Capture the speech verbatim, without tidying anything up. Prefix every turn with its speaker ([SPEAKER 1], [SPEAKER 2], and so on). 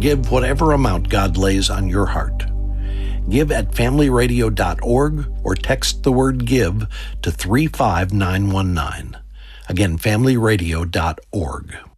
[SPEAKER 1] give whatever amount God lays on your heart. Give at family radio dot org or text the word GIVE to three five nine one nine. Again, family radio dot org.